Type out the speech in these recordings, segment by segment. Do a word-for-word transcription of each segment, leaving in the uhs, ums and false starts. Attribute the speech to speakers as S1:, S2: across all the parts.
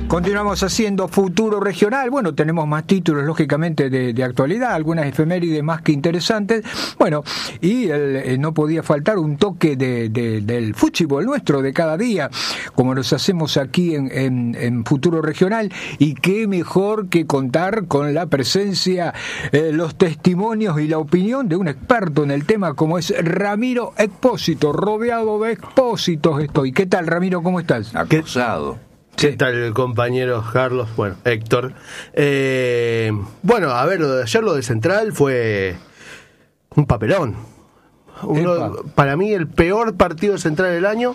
S1: Continuamos haciendo Futuro Regional. Bueno, tenemos más títulos, lógicamente, de, de actualidad, algunas efemérides más que interesantes. Bueno, y el, eh, no podía faltar un toque de, de, del fútbol nuestro de cada día, como nos hacemos aquí en, en, en Futuro Regional. Y qué mejor que contar con la presencia, eh, los testimonios y la opinión de un experto en el tema, como es Ramiro Expósito, rodeado de expósitos estoy. ¿Qué tal, Ramiro? ¿Cómo estás?
S2: Acusado.
S3: ¿Qué tal, compañero Carlos? Bueno, Héctor. Eh, bueno, a ver, lo de ayer, lo de Central fue un papelón. Uno, para mí, el peor partido de Central del año.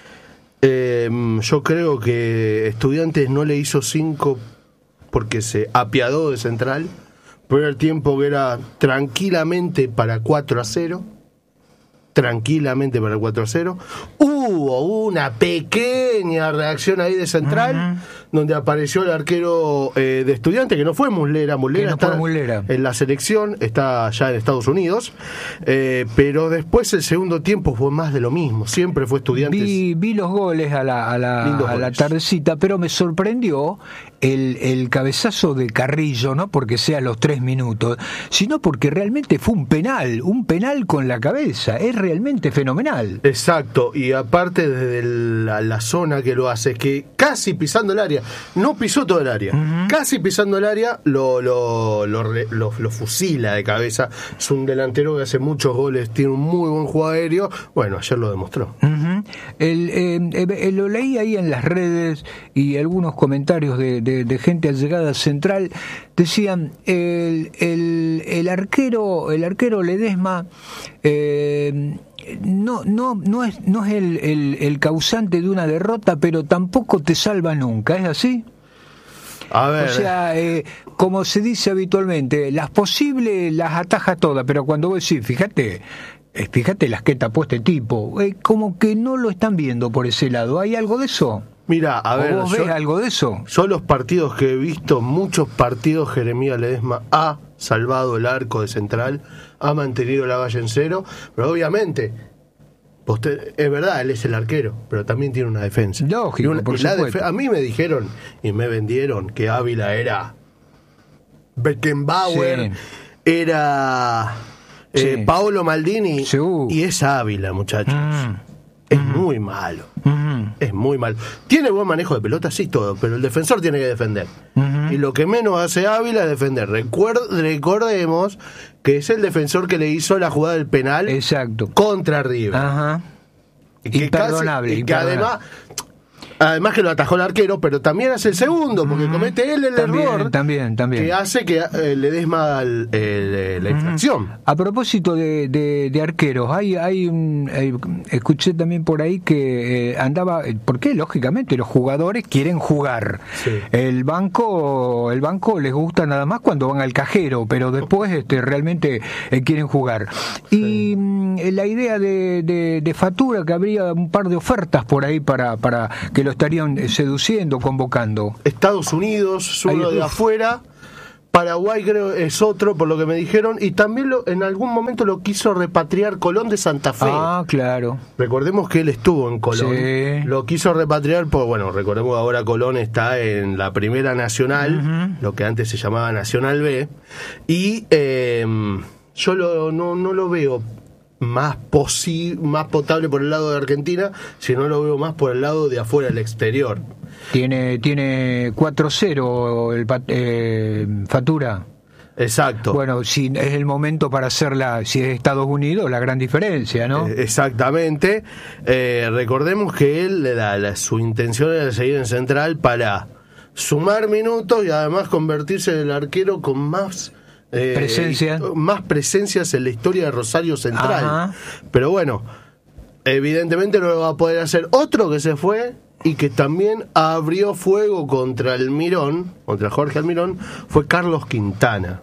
S3: Eh, yo creo que Estudiantes no le hizo cinco porque se apiadó de Central. Primer tiempo que era tranquilamente para cuatro a cero. Tranquilamente para el cuatro a cero. Hubo una pequeña reacción ahí de Central, uh-huh. donde apareció el arquero eh, de Estudiantes, que no fue Muslera. Muslera
S1: no
S3: está
S1: Muslera.
S3: en la selección, está ya en Estados Unidos, eh, pero después el segundo tiempo fue más de lo mismo, siempre fue Estudiantes.
S1: Vi, vi los goles a la, a la, a la tardecita, pero me sorprendió el, el cabezazo de Carrillo, no porque sea los tres minutos, sino porque realmente fue un penal, un penal con la cabeza, es realmente fenomenal.
S3: Exacto, y aparte desde la, la zona que lo hace, es que casi pisando el área, no pisó todo el área, uh-huh. casi pisando el área lo, lo, lo, lo, lo fusila de cabeza. Es un delantero que hace muchos goles, tiene un muy buen juego aéreo. Bueno, ayer lo demostró.
S1: Uh-huh. el, eh, eh, lo leí ahí en las redes y algunos comentarios de, de, de gente allegada a Central decían el, el, el arquero el arquero Ledesma eh, no no no es no es el, el, el causante de una derrota, pero tampoco te salva nunca, ¿es así?
S3: A ver.
S1: O sea, eh, como se dice habitualmente, las posibles las ataja todas, pero cuando vos decís, fíjate, eh, fíjate las que tapó este tipo, eh, como que no lo están viendo por ese lado. ¿Hay algo de eso?
S3: Mira, a ver,
S1: ¿vos ves algo de eso?
S3: Yo los partidos que he visto, muchos partidos, Jeremías Ledesma ha salvado el arco de Central, ha mantenido la valla en cero, pero obviamente, usted, es verdad, él es el arquero, pero también tiene una defensa.
S1: Lógico,
S3: una,
S1: por
S3: la
S1: supuesto.
S3: Def- a mí me dijeron y me vendieron que Ávila era Beckenbauer, sí. era eh, sí. Paolo Maldini, sí. y es Ávila, muchachos. Mm. Es uh-huh. muy malo. Uh-huh. Es muy malo. Tiene buen manejo de pelota, sí, todo, pero el defensor tiene que defender. Uh-huh. Y lo que menos hace Ávila es defender. Recuerd- recordemos que es el defensor que le hizo la jugada del penal.
S1: Exacto.
S3: Contra River.
S1: Ajá.
S3: Y que
S1: imperdonable.
S3: Casi, y que
S1: imperdonable.
S3: además, además que lo atajó el arquero, pero también hace el segundo, porque uh-huh. comete él el
S1: también,
S3: error
S1: también, también.
S3: que hace que eh, le desma el, el, la infracción.
S1: Uh-huh. A propósito de, de, de arqueros, hay, hay un, eh, escuché también por ahí que eh, andaba, porque lógicamente los jugadores quieren jugar.
S3: Sí. El
S1: banco, el banco les gusta nada más cuando van al cajero, pero después este, realmente eh, quieren jugar. Y sí. la idea de, de, de Fatura, que habría un par de ofertas por ahí para, para que lo estarían seduciendo, convocando.
S3: Estados Unidos, solo de afuera. Paraguay creo es otro, por lo que me dijeron, y también lo, en algún momento lo quiso repatriar Colón de Santa Fe.
S1: Ah, claro.
S3: Recordemos que él estuvo en Colón.
S1: Sí.
S3: Lo quiso repatriar, pues bueno, recordemos que ahora Colón está en la Primera Nacional, uh-huh. lo que antes se llamaba Nacional B, y eh, yo lo, no, no lo veo más posi- más potable por el lado de Argentina, sino lo veo más por el lado de afuera, del exterior.
S1: Tiene tiene cuatro cero el eh, Fatura.
S3: Exacto.
S1: Bueno, si es el momento para hacerla, si es Estados Unidos, la gran diferencia, ¿no?
S3: Eh, exactamente. Eh, recordemos que él, la, la, su intención era seguir en Central para sumar minutos y además convertirse en el arquero con más Eh,
S1: presencia.
S3: más presencias en la historia de Rosario Central.
S1: Ajá.
S3: Pero bueno, evidentemente no lo va a poder hacer. Otro que se fue y que también abrió fuego contra Almirón, contra Jorge Almirón, fue Carlos Quintana.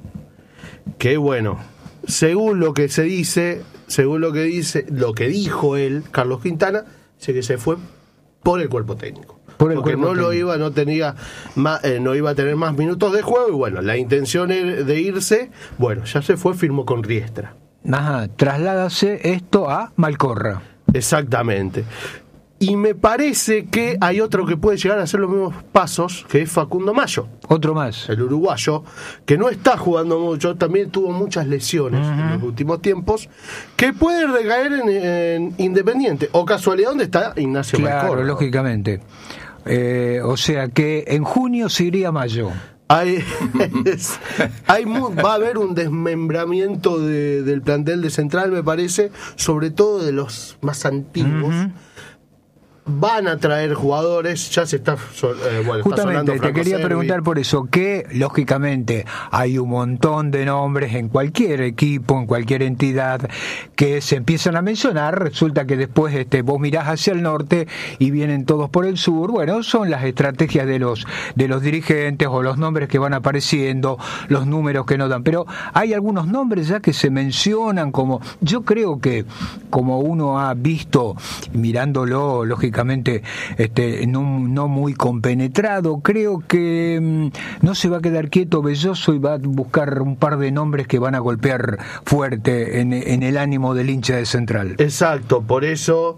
S3: Que bueno, según lo que se dice, según lo que dice, lo que dijo él, Carlos Quintana, dice que se fue por el cuerpo técnico. Por porque no lo iba, no tenía más, eh, no iba a tener más minutos de juego, y bueno, la intención de irse, bueno, ya se fue, firmó con Riestra.
S1: Ajá, trasládase esto a Malcorra.
S3: Exactamente. Y me parece que hay otro que puede llegar a hacer los mismos pasos, que es Facundo Mayo.
S1: Otro más.
S3: El uruguayo, que no está jugando mucho, también tuvo muchas lesiones uh-huh. en los últimos tiempos, que puede recaer en, en Independiente. O casualidad, ¿dónde está Ignacio
S1: Claro,
S3: Malcorro?
S1: lógicamente. Eh, o sea que en junio se iría Mayo.
S3: Hay, es, hay muy, va a haber un desmembramiento de, del plantel de Central, me parece, sobre todo de los más antiguos. Uh-huh. Van a traer jugadores, ya se está, eh, bueno,
S1: justamente
S3: está
S1: te quería
S3: Servi.
S1: preguntar por eso, que lógicamente hay un montón de nombres en cualquier equipo, en cualquier entidad que se empiezan a mencionar, resulta que después este vos mirás hacia el norte y vienen todos por el sur. Bueno, son las estrategias de los de los dirigentes o los nombres que van apareciendo, los números que no dan, pero hay algunos nombres ya que se mencionan, como yo creo que como uno ha visto mirándolo lógicamente Este, no, no muy compenetrado, creo que mmm, no se va a quedar quieto Belloso y va a buscar un par de nombres que van a golpear fuerte en, en el ánimo del hincha de Central.
S3: Exacto, por eso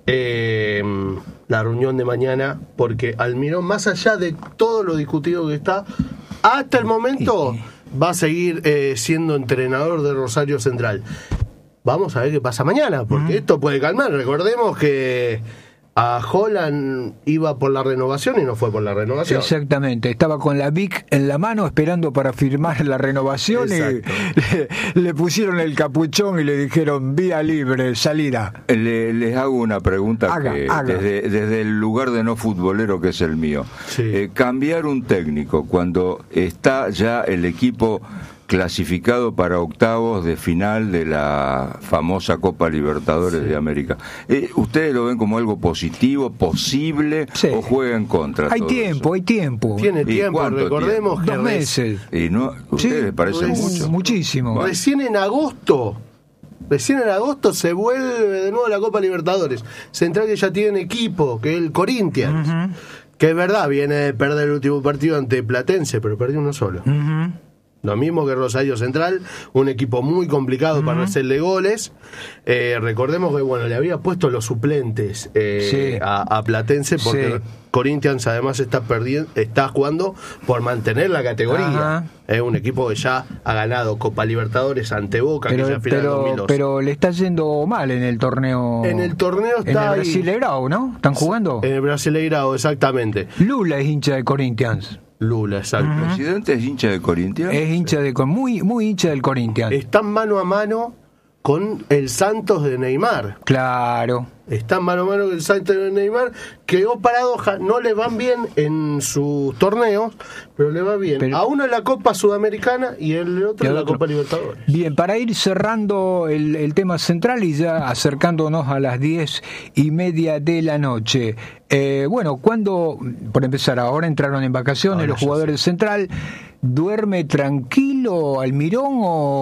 S3: eh, la reunión de mañana, porque Almirón, más allá de todo lo discutido que está, hasta el momento va a seguir eh, siendo entrenador de Rosario Central. Vamos a ver qué pasa mañana, porque uh-huh. esto puede calmar. Recordemos que a Holland iba por la renovación y no fue por la renovación.
S1: Exactamente, estaba con la Vic en la mano esperando para firmar la renovación. Exacto. y le, le pusieron el capuchón y le dijeron vía libre, salida.
S2: Le, les hago una pregunta
S1: haga,
S2: que
S1: haga.
S2: Desde, desde el lugar de no futbolero que es el mío.
S3: Sí.
S2: Eh, cambiar un técnico cuando está ya el equipo clasificado para octavos de final de la famosa Copa Libertadores sí. de América. Eh, ¿Ustedes lo ven como algo positivo, posible, sí. o juega en contra?
S1: Hay tiempo,
S2: eso?
S1: hay tiempo.
S3: Tiene tiempo, recordemos
S1: tiempo?
S3: que...
S1: Dos meses.
S2: ¿Y no, ¿A ustedes
S1: sí,
S2: les parece
S1: es,
S2: mucho?
S1: Muchísimo.
S3: Recién en agosto... Recién en agosto se vuelve de nuevo la Copa Libertadores. Central que ya tiene equipo, que es el Corinthians. Uh-huh. Que es verdad, viene de perder el último partido ante Platense, pero perdió uno solo.
S1: Uh-huh.
S3: Lo mismo que Rosario Central, un equipo muy complicado uh-huh. para hacerle goles. Eh, recordemos que bueno le había puesto los suplentes eh, sí. a, a Platense porque sí. Corinthians además está perdiendo, está jugando por mantener la categoría. Es un equipo que ya ha ganado Copa Libertadores ante Boca,
S1: pero,
S3: que ya final
S1: pero,
S3: dos mil doce.
S1: Pero le está yendo mal en el torneo.
S3: En el torneo está
S1: en el
S3: ahí.
S1: Brasileirao, ¿no? ¿Están jugando?
S3: En el Brasileirao, exactamente.
S1: Lula es hincha de Corinthians.
S3: Lula, exacto.
S2: ¿El presidente es hincha de Corinthians?
S1: Es hincha de muy muy hincha del Corinthians.
S3: Están mano a mano con el Santos de Neymar.
S1: Claro.
S3: Están mano a mano con el Santos de Neymar. Quedó paradoja, no le van bien en sus torneos, pero le va bien. Pero, a uno en la Copa Sudamericana y el otro en la otro. Copa Libertadores.
S1: Bien, para ir cerrando el, el tema central y ya acercándonos a las diez y media de la noche. Eh, bueno, cuando, por empezar, ahora entraron en vacaciones ahora los jugadores de Central. ¿Duerme tranquilo Almirón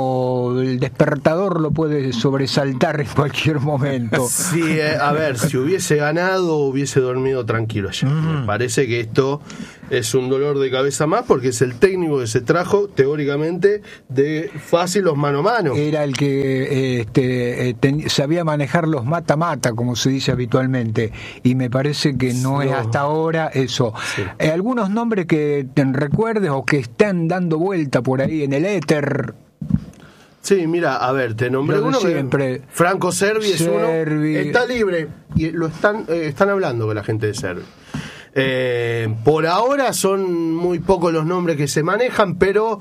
S1: o el despertador lo puede sobresaltar en cualquier momento?
S3: Sí, eh, a ver, si hubiese ganado hubiese dormido tranquilo ayer. Uh-huh. Me parece que esto es un dolor de cabeza más porque es el técnico que se trajo teóricamente de fácil los mano a mano.
S1: Era el que este, ten, sabía manejar los mata-mata, como se dice habitualmente, y me parece que no, no. es hasta ahora eso. Sí. Eh, algunos nombres que te recuerdes o que estén dando vuelta por ahí en el éter.
S3: Sí, mira, a ver, te nombré
S1: lo
S3: uno
S1: siempre.
S3: Que Franco Servi es
S1: Servi.
S3: uno, está libre y lo están eh, están hablando con la gente de Servi. Eh, por ahora son muy pocos los nombres que se manejan, pero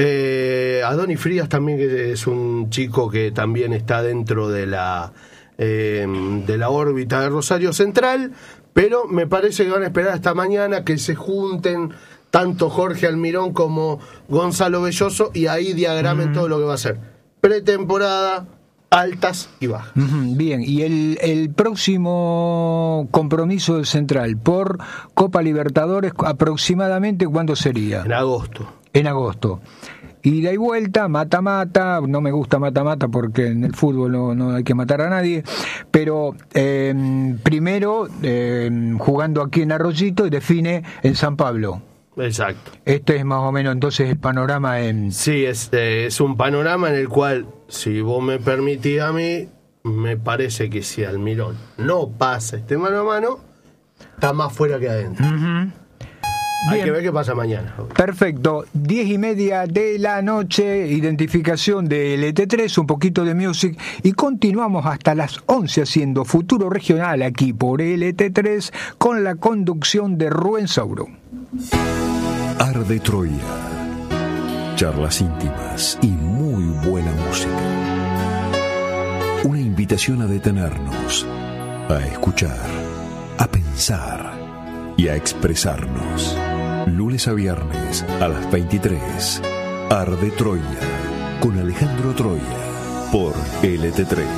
S3: eh, Adoni Frías también, que es un chico que también está dentro de la eh, de la órbita de Rosario Central, pero me parece que van a esperar hasta mañana que se junten tanto Jorge Almirón como Gonzalo Belloso y ahí diagramen uh-huh. todo lo que va a ser pretemporada, altas y bajas.
S1: Uh-huh. Bien, y el, el próximo compromiso de Central por Copa Libertadores, aproximadamente ¿cuándo sería?
S3: En agosto.
S1: En agosto. Ida y vuelta, mata-mata, no me gusta mata-mata porque en el fútbol no, no hay que matar a nadie, pero eh, primero eh, jugando aquí en Arroyito y define en San Pablo.
S3: Exacto.
S1: Este es más o menos entonces el panorama en...
S3: Sí, es, eh, es un panorama en el cual, si vos me permitís a mí, me parece que si Almirón no pasa este mano a mano, está más fuera que adentro. Uh-huh. Hay
S1: Bien.
S3: que ver qué pasa mañana.
S1: Perfecto, diez y media de la noche, identificación de L T tres, un poquito de music y continuamos hasta las once haciendo Futuro Regional aquí por L T tres con la conducción de Rubén Sauro.
S4: Arde Troya, charlas íntimas y muy buena música. Una invitación a detenernos, a escuchar, a pensar y a expresarnos. Lunes a viernes a las veintitrés. Arde Troya con Alejandro Troya por L T tres.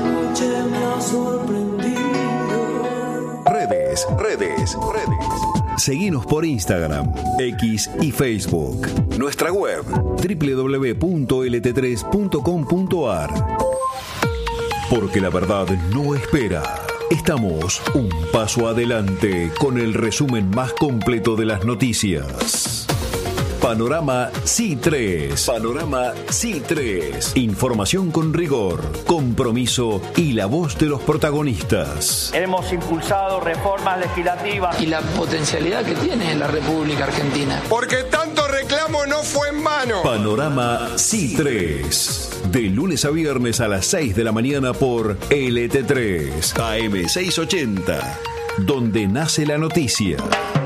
S4: Redes, redes, redes. Seguinos por Instagram, X y Facebook. Nuestra web doble u doble u doble u punto l t tres punto com punto a r. Porque la verdad no espera. Estamos un paso adelante con el resumen más completo de las noticias. Panorama C I tres. Panorama C I tres. Información con rigor, compromiso y la voz de los protagonistas.
S5: Hemos impulsado reformas legislativas
S6: y la potencialidad que tiene la República Argentina.
S7: Porque tanto reclamo no fue en vano.
S4: Panorama C I tres. De lunes a viernes a las seis de la mañana por L T tres A M seiscientos ochenta, donde nace la noticia.